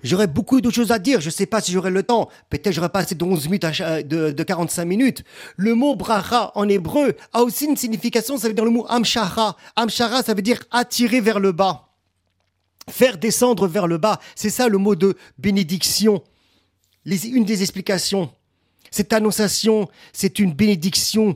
J'aurais beaucoup de choses à dire, je ne sais pas si j'aurai le temps. Peut-être j'aurai pas assez de 11 minutes, de 45 minutes. Le mot bracha en hébreu a aussi une signification, ça veut dire le mot amshara. Amshara, ça veut dire attirer vers le bas. Faire descendre vers le bas. C'est ça le mot de bénédiction. Une des explications. Cette annonciation, c'est une bénédiction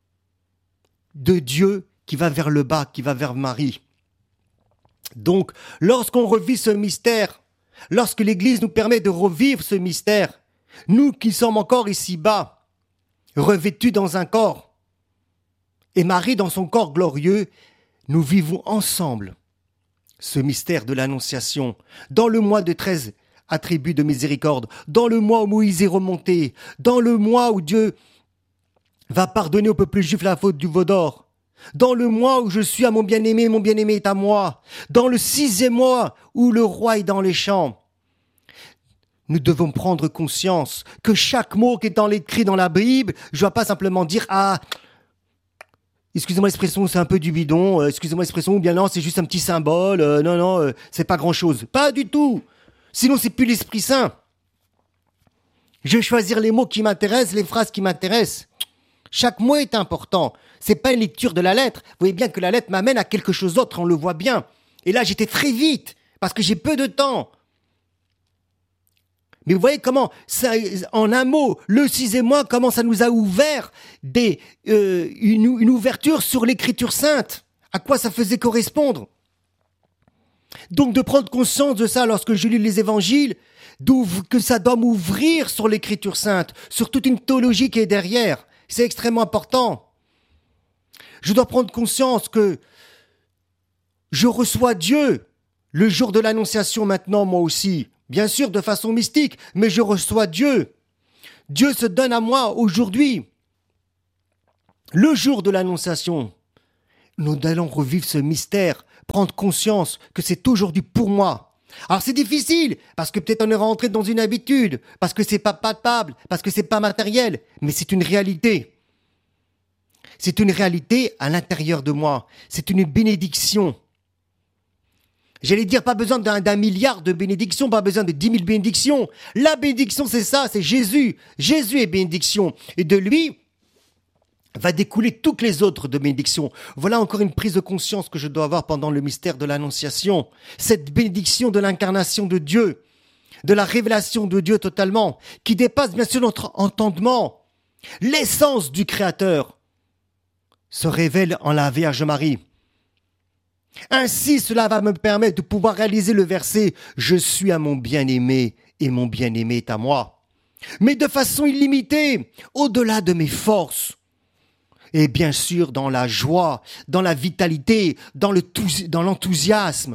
de Dieu qui va vers le bas, qui va vers Marie. Donc, lorsqu'on revit ce mystère, lorsque l'Église nous permet de revivre ce mystère, nous qui sommes encore ici-bas, revêtus dans un corps, et Marie dans son corps glorieux, nous vivons ensemble ce mystère de l'Annonciation, dans le mois de 13 attributs de miséricorde, dans le mois où Moïse est remonté, dans le mois où Dieu va pardonner au peuple juif la faute du veau d'or, dans le mois où je suis à mon bien-aimé est à moi, dans le 6e mois où le roi est dans les champs. Nous devons prendre conscience que chaque mot qui est écrit dans la Bible, je ne dois pas simplement dire « Ah, excusez-moi l'expression, c'est un peu du bidon, excusez-moi l'expression, ou bien non, c'est juste un petit symbole, non, c'est pas grand-chose. » Pas du tout. Sinon, c'est plus l'Esprit Saint. Je vais choisir les mots qui m'intéressent, les phrases qui m'intéressent. Chaque mot est important. C'est pas une lecture de la lettre. Vous voyez bien que la lettre m'amène à quelque chose d'autre, on le voit bien. Et là, j'étais très vite, parce que j'ai peu de temps. Mais vous voyez comment, ça, en un mot, le 6e mois, comment ça nous a ouvert une ouverture sur l'Écriture sainte. À quoi ça faisait correspondre. Donc de prendre conscience de ça lorsque je lis les évangiles, que ça doit m'ouvrir sur l'Écriture sainte, sur toute une théologie qui est derrière. C'est extrêmement important. Je dois prendre conscience que je reçois Dieu le jour de l'Annonciation maintenant, moi aussi. Bien sûr, de façon mystique, mais je reçois Dieu. Dieu se donne à moi aujourd'hui. Le jour de l'Annonciation, nous allons revivre ce mystère, prendre conscience que c'est aujourd'hui pour moi. Alors c'est difficile, parce que peut-être on est rentré dans une habitude, parce que c'est pas palpable, parce que c'est pas matériel, mais c'est une réalité. C'est une réalité à l'intérieur de moi. C'est une bénédiction. J'allais dire, pas besoin d'un milliard de bénédictions, pas besoin de 10 000 bénédictions. La bénédiction, c'est ça, c'est Jésus. Jésus est bénédiction. Et de lui va découler toutes les autres de bénédictions. Voilà encore une prise de conscience que je dois avoir pendant le mystère de l'Annonciation. Cette bénédiction de l'incarnation de Dieu, de la révélation de Dieu totalement, qui dépasse bien sûr notre entendement. L'essence du Créateur se révèle en la Vierge Marie. Ainsi, cela va me permettre de pouvoir réaliser le verset « Je suis à mon bien-aimé et mon bien-aimé est à moi ». Mais de façon illimitée, au-delà de mes forces. Et bien sûr, dans la joie, dans la vitalité, dans l'enthousiasme.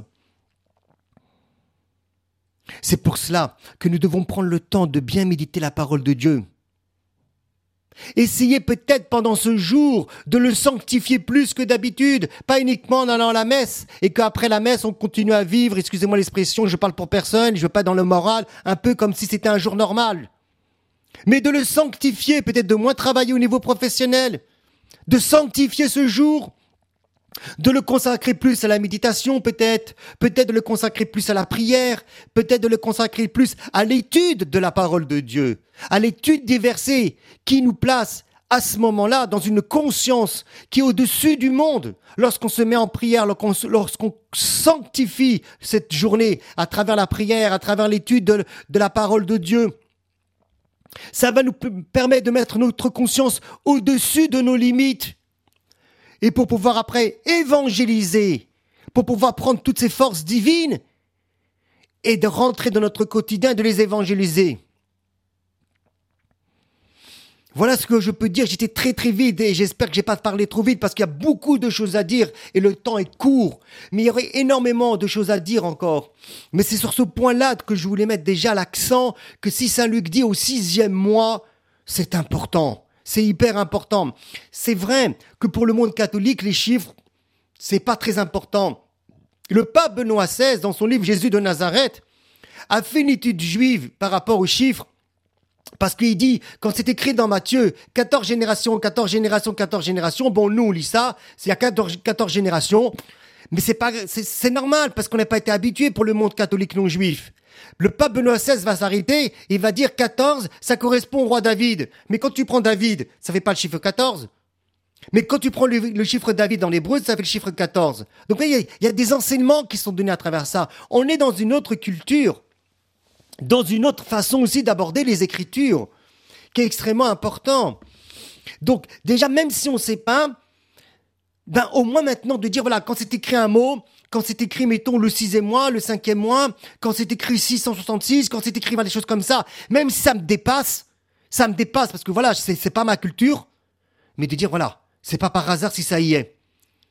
C'est pour cela que nous devons prendre le temps de bien méditer la parole de Dieu. Essayez peut-être pendant ce jour de le sanctifier plus que d'habitude, pas uniquement en allant à la messe, et qu'après la messe on continue à vivre, excusez-moi l'expression, je parle pour personne, je veux pas dans le moral, un peu comme si c'était un jour normal. Mais de le sanctifier, peut-être de moins travailler au niveau professionnel, de sanctifier ce jour, de le consacrer plus à la méditation peut-être de le consacrer plus à la prière, peut-être de le consacrer plus à l'étude de la parole de Dieu, à l'étude des versets qui nous placent à ce moment-là dans une conscience qui est au-dessus du monde. Lorsqu'on se met en prière, lorsqu'on sanctifie cette journée à travers la prière, à travers l'étude de la parole de Dieu, ça va nous permettre de mettre notre conscience au-dessus de nos limites. Et pour pouvoir après évangéliser, pour pouvoir prendre toutes ces forces divines et de rentrer dans notre quotidien et de les évangéliser. Voilà ce que je peux dire. J'étais très très vite et j'espère que j'ai pas parlé trop vite parce qu'il y a beaucoup de choses à dire et le temps est court. Mais il y aurait énormément de choses à dire encore. Mais c'est sur ce point-là que je voulais mettre déjà l'accent que si Saint Luc dit au 6e mois, c'est important. C'est hyper important. C'est vrai que pour le monde catholique, les chiffres, c'est pas très important. Le pape Benoît XVI, dans son livre Jésus de Nazareth, a fait une étude juive par rapport aux chiffres. Parce qu'il dit, quand c'est écrit dans Matthieu, 14 générations, 14 générations, 14 générations, bon, nous, on lit ça, c'est il y a 14 générations. Mais c'est normal, parce qu'on n'a pas été habitué pour le monde catholique non juif. Le pape Benoît XVI va s'arrêter, il va dire 14, ça correspond au roi David. Mais quand tu prends David, ça fait pas le chiffre 14. Mais quand tu prends le chiffre David dans l'hébreu, ça fait le chiffre 14. Donc il y a des enseignements qui sont donnés à travers ça. On est dans une autre culture, dans une autre façon aussi d'aborder les Écritures, qui est extrêmement important. Donc déjà, même si on ne sait pas, ben au moins maintenant de dire, voilà, quand c'est écrit un mot, quand c'est écrit, mettons, le 6e mois, le 5e mois, quand c'est écrit 666, quand c'est écrit des choses comme ça, même si ça me dépasse, parce que voilà, c'est pas ma culture, mais de dire, voilà, c'est pas par hasard si ça y est.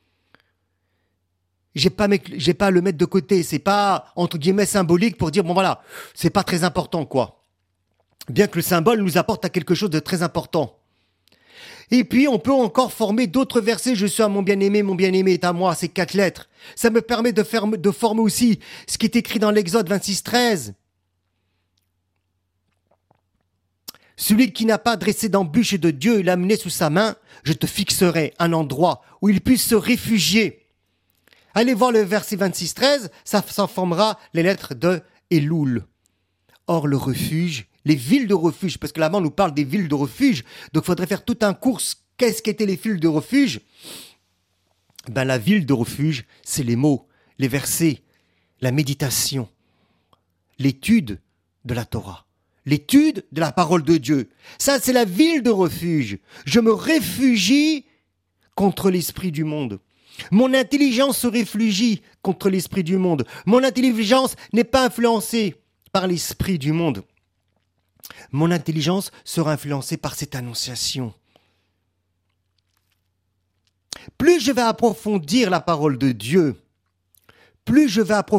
J'ai pas à le mettre de côté, c'est pas, entre guillemets, symbolique pour dire, bon voilà, c'est pas très important, quoi. Bien que le symbole nous apporte à quelque chose de très important. Et puis, on peut encore former d'autres versets. Je suis à mon bien-aimé est à moi. C'est 4 lettres. Ça me permet de former aussi ce qui est écrit dans l'Exode 26:13. Celui qui n'a pas dressé d'embûche de Dieu et l'a mené sous sa main, je te fixerai un endroit où il puisse se réfugier. Allez voir le verset 26:13, ça formera les lettres de Elul. Or, le refuge, les villes de refuge, parce que là-bas on nous parle des villes de refuge, donc il faudrait faire tout un cours. Qu'est-ce qu'étaient les villes de refuge? Ben, la ville de refuge, c'est les mots, les versets, la méditation, l'étude de la Torah, l'étude de la parole de Dieu. Ça, c'est la ville de refuge. Je me réfugie contre l'esprit du monde. Mon intelligence se réfugie contre l'esprit du monde. Mon intelligence n'est pas influencée par l'esprit du monde. Mon intelligence sera influencée par cette annonciation. Plus je vais approfondir la parole de Dieu, plus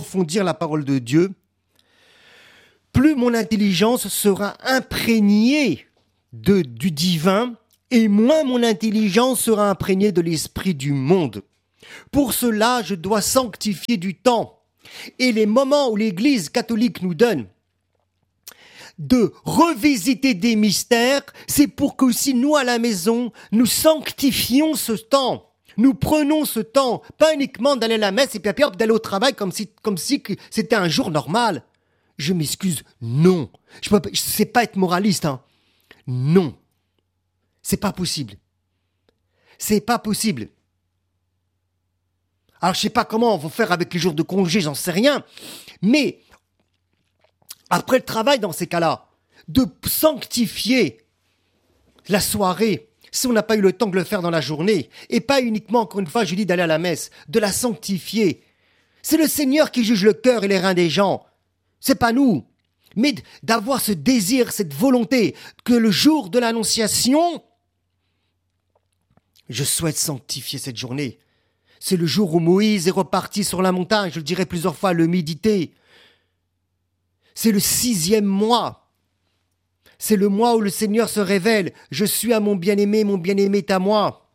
mon intelligence sera imprégnée du divin et moins mon intelligence sera imprégnée de l'esprit du monde. Pour cela, je dois sanctifier du temps. Et les moments où l'Église catholique nous donne de revisiter des mystères, c'est pour que aussi nous à la maison, nous sanctifions ce temps. Nous prenons ce temps, pas uniquement d'aller à la messe et puis après d'aller au travail comme si c'était un jour normal. Je m'excuse, non. Je sais pas être moraliste, hein. Non. C'est pas possible. C'est pas possible. Alors je sais pas comment on va faire avec les jours de congé, j'en sais rien. Mais après le travail, dans ces cas-là, de sanctifier la soirée, si on n'a pas eu le temps de le faire dans la journée, et pas uniquement, encore une fois, je dis d'aller à la messe, de la sanctifier. C'est le Seigneur qui juge le cœur et les reins des gens. C'est pas nous. Mais d'avoir ce désir, cette volonté, que le jour de l'Annonciation, je souhaite sanctifier cette journée. C'est le jour où Moïse est reparti sur la montagne, je le dirai plusieurs fois, le méditer. C'est le 6e mois. C'est le mois où le Seigneur se révèle. Je suis à mon bien-aimé est à moi.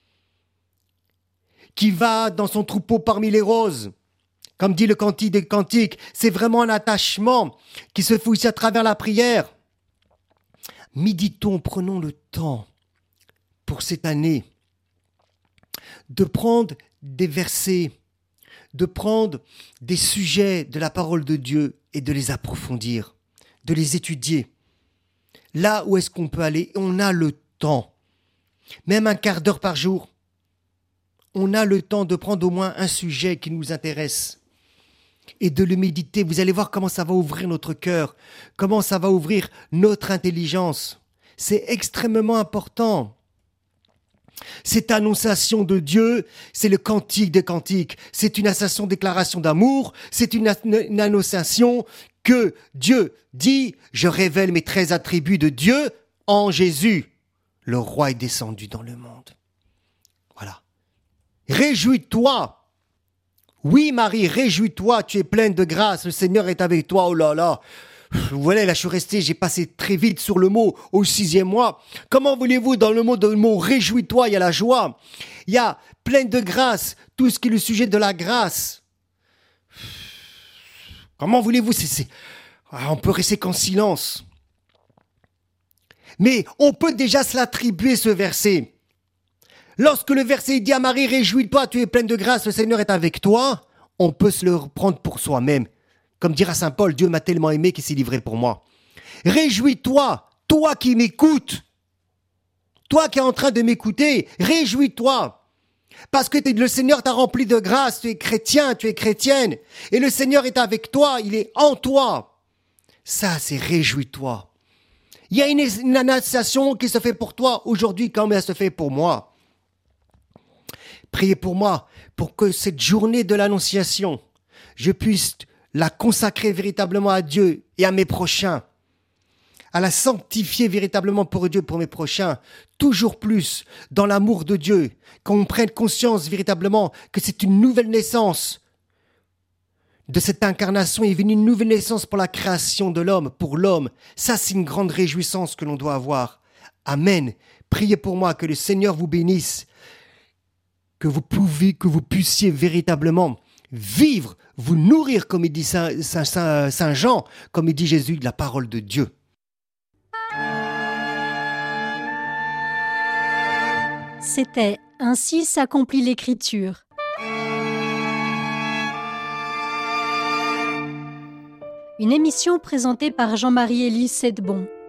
Qui va dans son troupeau parmi les roses. Comme dit le Cantique des Cantiques, c'est vraiment un attachement qui se fait aussi à travers la prière. Méditons, prenons le temps pour cette année de prendre des versets, de prendre des sujets de la parole de Dieu et de les approfondir, de les étudier. Là où est-ce qu'on peut aller? On a le temps. Même un quart d'heure par jour. On a le temps de prendre au moins un sujet qui nous intéresse et de le méditer. Vous allez voir comment ça va ouvrir notre cœur, comment ça va ouvrir notre intelligence. C'est extrêmement important. Cette annonciation de Dieu, c'est le cantique des cantiques. C'est une déclaration d'amour. C'est une annonciation que Dieu dit, je révèle mes 13 attributs de Dieu en Jésus. Le roi est descendu dans le monde. Voilà. Réjouis-toi. Oui, Marie, réjouis-toi, tu es pleine de grâce, le Seigneur est avec toi. Oh là là. Voilà, là, j'ai passé très vite sur le mot au 6e mois. Comment voulez-vous, dans le mot réjouis-toi, il y a la joie. Il y a pleine de grâce, tout ce qui est le sujet de la grâce. Comment voulez-vous, on peut rester qu'en silence. Mais on peut déjà se l'attribuer, ce verset. Lorsque le verset dit à Marie, réjouis-toi, tu es pleine de grâce, le Seigneur est avec toi, on peut se le reprendre pour soi-même. Comme dira saint Paul, Dieu m'a tellement aimé qu'il s'est livré pour moi. Réjouis-toi, toi qui m'écoutes, toi qui es en train de m'écouter, réjouis-toi. Parce que le Seigneur t'a rempli de grâce, tu es chrétien, tu es chrétienne. Et le Seigneur est avec toi, il est en toi. Ça, c'est réjouis-toi. Il y a une annonciation qui se fait pour toi aujourd'hui comme elle se fait pour moi. Priez pour moi, pour que cette journée de l'annonciation, je puisse la consacrer véritablement à Dieu et à mes prochains. À la sanctifier véritablement pour Dieu, pour mes prochains, toujours plus dans l'amour de Dieu, qu'on prenne conscience véritablement que c'est une nouvelle naissance. De cette incarnation est venue une nouvelle naissance pour la création de l'homme, pour l'homme. Ça, c'est une grande réjouissance que l'on doit avoir. Amen. Priez pour moi, que le Seigneur vous bénisse, que vous puissiez véritablement vivre, vous nourrir, comme il dit Saint Jean, comme il dit Jésus, de la parole de Dieu. C'était « Ainsi s'accomplit l'Écriture ». Une émission présentée par Jean-Marie-Élie Sedbon.